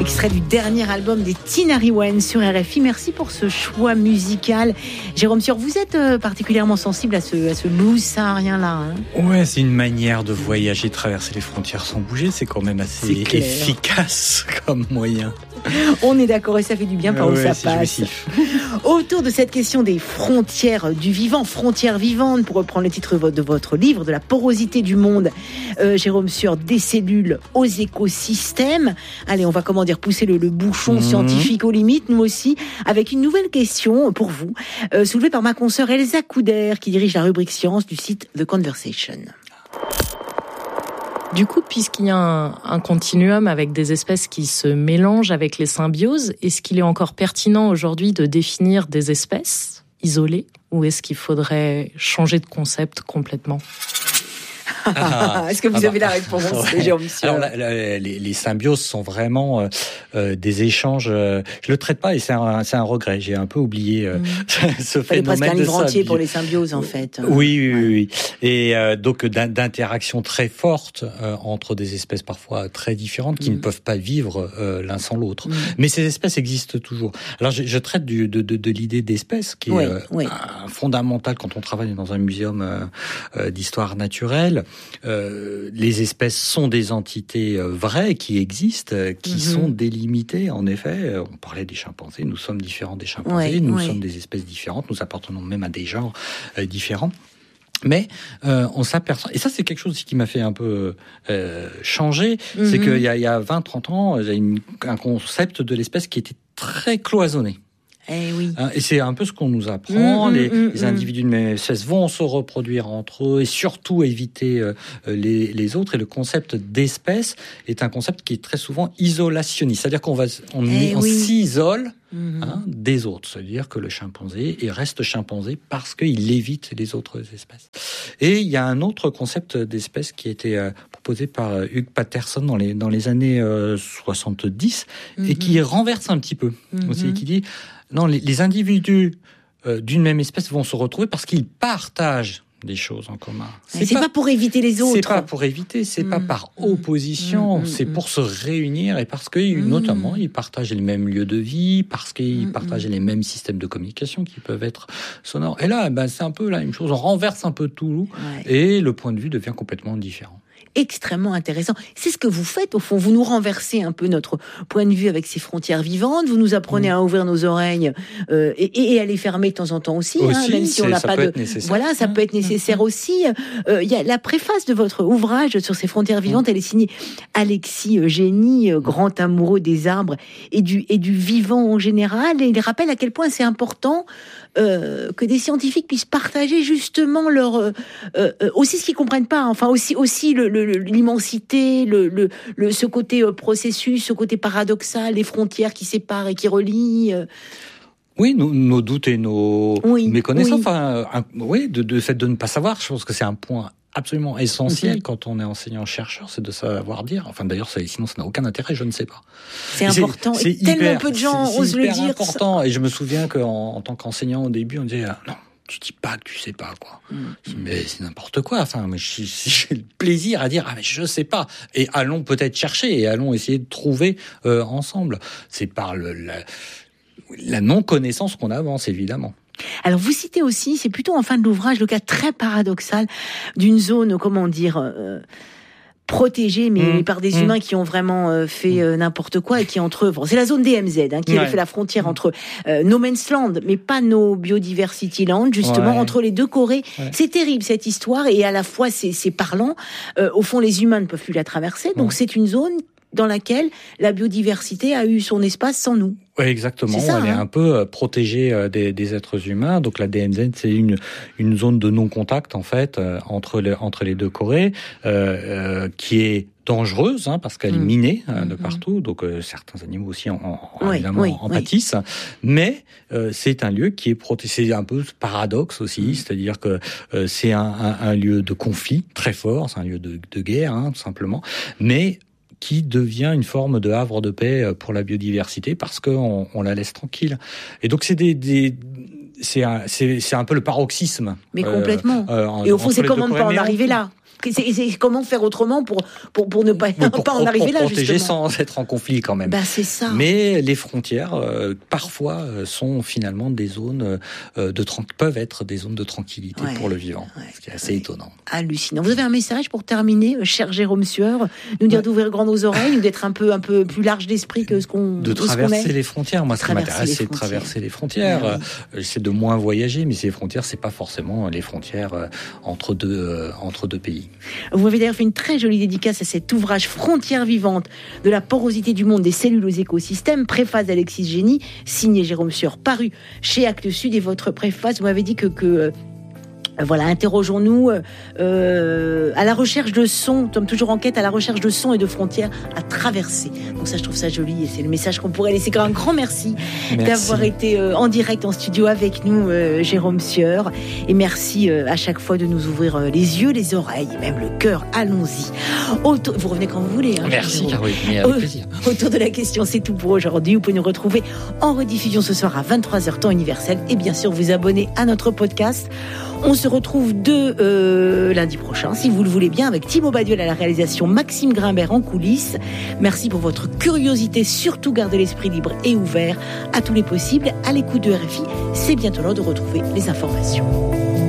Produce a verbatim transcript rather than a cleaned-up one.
Extrait du dernier album des Tinariwen sur R F I. Merci pour ce choix musical. Jérôme Sieur, vous êtes particulièrement sensible à ce, à ce blues saharien-là. Hein ouais, c'est une manière de voyager, traverser les frontières sans bouger. C'est quand même assez efficace comme moyen. On est d'accord et ça fait du bien par où ouais, ça passe. Jouissif. Autour de cette question des frontières du vivant, frontières vivantes, pour reprendre le titre de votre livre, de la porosité du monde, euh, Jérôme Sieur, des cellules aux écosystèmes. Allez, on va comment dire pousser le, le bouchon mmh. scientifique aux limites, nous aussi, avec une nouvelle question pour vous, euh, soulevée par ma consoeur Elsa Couder, qui dirige la rubrique science du site The Conversation. Du coup, puisqu'il y a un, un continuum avec des espèces qui se mélangent avec les symbioses, est-ce qu'il est encore pertinent aujourd'hui de définir des espèces isolées ou est-ce qu'il faudrait changer de concept complètement ? Ah, Est-ce que vous ah avez bah, la réponse, ouais. Jérôme Sieur ? Alors, la, la, les, les symbioses sont vraiment euh, euh, des échanges. Euh, je le traite pas et c'est un, c'est un regret. J'ai un peu oublié euh, mmh. ce phénomène. Il presque un livre entier symbi- pour les symbioses, en fait. Oui, oui, oui. oui. Et euh, donc d'interactions très fortes euh, entre des espèces parfois très différentes qui mmh. ne peuvent pas vivre euh, l'un sans l'autre. Mmh. Mais ces espèces existent toujours. Alors, je, je traite du, de, de, de l'idée d'espèce qui est oui, euh, oui. fondamentale quand on travaille dans un muséum euh, euh, d'histoire naturelle. Euh, les espèces sont des entités euh, vraies qui existent, euh, qui mm-hmm. sont délimitées. En effet, on parlait des chimpanzés, nous sommes différents des chimpanzés, oui, nous oui. sommes des espèces différentes, nous appartenons même à des genres euh, différents. Mais euh, on s'aperçoit, et ça c'est quelque chose aussi qui m'a fait un peu euh, changer, mm-hmm. c'est qu'il y a, il y a vingt trente ans, il y a une, un concept de l'espèce qui était très cloisonné. Eh oui. Et c'est un peu ce qu'on nous apprend. Mmh, les, mmh, les individus de même espèce vont se reproduire entre eux et surtout éviter euh, les, les autres. Et le concept d'espèce est un concept qui est très souvent isolationniste. C'est-à-dire qu'on va, on, eh on oui. s'isole mmh. hein, des autres. C'est-à-dire que le chimpanzé il reste chimpanzé parce qu'il évite les autres espèces. Et il y a un autre concept d'espèce qui a été euh, proposé par euh, Hugh Patterson dans les, dans les années euh, soixante-dix mmh. et qui renverse un petit peu mmh. aussi, qui dit non, les, les individus euh, d'une même espèce vont se retrouver parce qu'ils partagent des choses en commun. C'est, c'est pas, pas pour éviter les autres. C'est pas pour éviter, c'est mmh. pas par opposition, mmh. c'est pour se réunir et parce que, mmh. notamment, ils partagent les mêmes lieux de vie, parce qu'ils mmh. partagent les mêmes systèmes de communication qui peuvent être sonores. Et là, ben, c'est un peu la même chose. On renverse un peu tout ouais. et le point de vue devient complètement différent. Extrêmement intéressant. C'est ce que vous faites, au fond. Vous nous renversez un peu notre point de vue avec ces frontières vivantes. Vous nous apprenez mmh. à ouvrir nos oreilles euh, et, et à les fermer de temps en temps aussi, aussi hein, même si on n'a pas de. Voilà, ça mmh. peut être nécessaire mmh. aussi. Il euh, y a la préface de votre ouvrage sur ces frontières vivantes. Mmh. Elle est signée Alexis Génie, grand amoureux des arbres et du et du vivant en général. Et il rappelle à quel point c'est important euh, que des scientifiques puissent partager justement leur euh, euh, aussi ce qu'ils comprennent pas. Enfin aussi aussi le, le l'immensité, le, le, le, ce côté processus, ce côté paradoxal, les frontières qui séparent et qui relient. Oui, nos, nos doutes et nos oui, méconnaissances. Oui, enfin, un, oui de, de fait de ne pas savoir. Je pense que c'est un point absolument essentiel mm-hmm. quand on est enseignant-chercheur, c'est de savoir dire. Enfin, d'ailleurs, ça, sinon, ça n'a aucun intérêt. Je ne sais pas. C'est et important. C'est, c'est et hyper, tellement peu de gens c'est, osent c'est le dire. C'est important. Et je me souviens qu'en en tant qu'enseignant au début, on disait ah, non. Tu dis pas que tu sais pas, quoi. Mmh. Mais c'est n'importe quoi. Enfin, mais j'ai, j'ai le plaisir à dire, ah, mais je sais pas. Et allons peut-être chercher et allons essayer de trouver euh, ensemble. C'est par le, la, la non-connaissance qu'on avance, évidemment. Alors, vous citez aussi, c'est plutôt en fin de l'ouvrage, le cas très paradoxal d'une zone, comment dire, euh, protégés, mais mmh, par des mmh. humains qui ont vraiment euh, fait euh, n'importe quoi et qui entre eux... Bon, c'est la zone D M Z hein, qui ouais. fait la frontière entre euh, No Man's Land, mais pas No Biodiversity Land, justement, ouais. entre les deux Corées. Ouais. C'est terrible, cette histoire, et à la fois, c'est, c'est parlant. Euh, au fond, les humains ne peuvent plus la traverser, donc ouais. c'est une zone dans laquelle la biodiversité a eu son espace sans nous. Oui, exactement. Ça, elle hein. est un peu protégée des, des êtres humains. Donc la D M Z, c'est une une zone de non-contact en fait euh, entre les entre les deux Corées, euh, euh, qui est dangereuse hein, parce qu'elle mmh. est minée euh, de partout. Donc euh, certains animaux aussi en, en, oui, évidemment oui, en oui. pâtissent. Mais euh, c'est un lieu qui est protégé. C'est un peu paradoxe aussi, mmh. c'est-à-dire que euh, c'est un, un, un lieu de conflit très fort, c'est un lieu de, de guerre hein, tout simplement. Mais qui devient une forme de havre de paix pour la biodiversité parce qu'on on la laisse tranquille. Et donc c'est des, des c'est un, c'est, c'est un peu le paroxysme. Mais complètement. Euh, euh, Et au fond, c'est comment ne pas en arriver là. c'est, c'est comment faire autrement pour pour pour ne pas, oui, pour, pas en pour, arriver pour là protéger justement. Sans être en conflit quand même. Ben, c'est ça. Mais les frontières euh, parfois euh, sont finalement des zones euh, de tran- peuvent être des zones de tranquillité ouais, pour le vivant, ouais, ce qui est assez ouais. étonnant. Hallucinant. Vous avez un message pour terminer, cher Jérôme Sueur, nous dire ouais. d'ouvrir grand nos oreilles, ou d'être un peu un peu plus large d'esprit que ce qu'on de traverser ce qu'on les frontières. Moi, ce qui m'intéresse, c'est de traverser les frontières. Ouais, oui. C'est de moins voyager, mais ces frontières, c'est pas forcément les frontières euh, entre deux euh, entre deux pays. Vous avez d'ailleurs fait une très jolie dédicace à cet ouvrage Frontières vivantes de la porosité du monde des cellules aux écosystèmes, préface d'Alexis Génie, signé Jérôme Sueur, paru chez Actes Sud. Et votre préface, vous m'avez dit que, que voilà, interrogeons-nous euh, à la recherche de sons, nous sommes toujours en quête à la recherche de sons et de frontières à traverser. Donc ça, je trouve ça joli et c'est le message qu'on pourrait laisser. Un grand merci, merci. d'avoir été euh, en direct en studio avec nous, euh, Jérôme Sueur. Et merci euh, à chaque fois de nous ouvrir euh, les yeux, les oreilles et même le cœur. Allons-y. Autour... Vous revenez quand vous voulez. Hein, merci Caroline, avec plaisir. Autour de la question, c'est tout pour aujourd'hui. Vous pouvez nous retrouver en rediffusion ce soir à vingt-trois heures temps universel et bien sûr vous abonner à notre podcast. On se retrouve de euh, lundi prochain, si vous le voulez bien, avec Thibaut Badiol à la réalisation, Maxime Grimbert en coulisses. Merci pour votre curiosité, surtout gardez l'esprit libre et ouvert à tous les possibles. À l'écoute de R F I, c'est bientôt l'heure de retrouver les informations.